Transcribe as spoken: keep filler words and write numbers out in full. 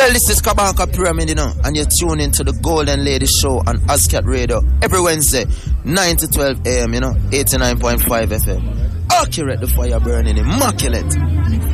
Well, this is Kabanka Pyramid, you know, and you're tuning into the Golden Lady Show on Ascat Radio every Wednesday, nine to twelve a m, you know, eighty-nine point five F M. Accurate, the fire burning, immaculate.